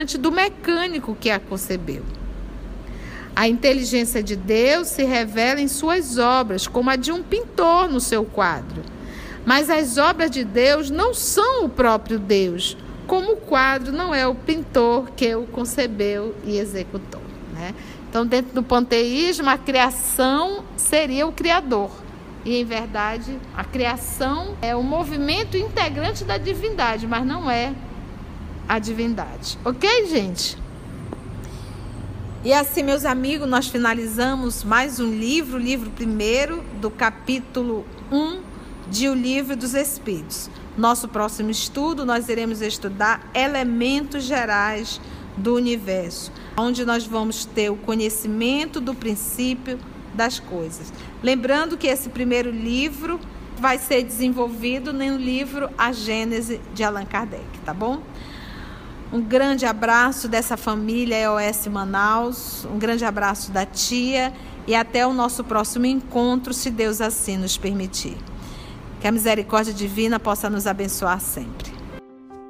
do mecânico que a concebeu. A inteligência de Deus se revela em suas obras, como a de um pintor no seu quadro. Mas as obras de Deus não são o próprio Deus, como o quadro não é o pintor que o concebeu e executou, né? Então, dentro do panteísmo, a criação seria o Criador. E, em verdade, a criação é o movimento integrante da divindade, mas não é a divindade. Ok, gente? E assim, meus amigos, nós finalizamos mais um livro, o livro primeiro do capítulo 1 de O Livro dos Espíritos. Nosso próximo estudo, nós iremos estudar elementos gerais do universo, onde nós vamos ter o conhecimento do princípio das coisas. Lembrando que esse primeiro livro vai ser desenvolvido no livro A Gênese de Allan Kardec, tá bom? Um grande abraço dessa família EOS Manaus, um grande abraço da tia e até o nosso próximo encontro, se Deus assim nos permitir. Que a misericórdia divina possa nos abençoar sempre.